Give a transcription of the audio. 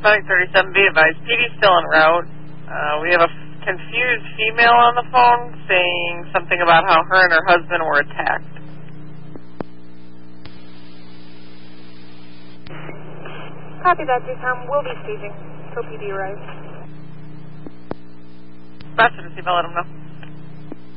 Medic 37, be advised, PD's still en route. We have a confused female on the phone saying something about how her and her husband were attacked. Copy that, DECOM. We'll be staging. So PD arrives. Roger, let them know.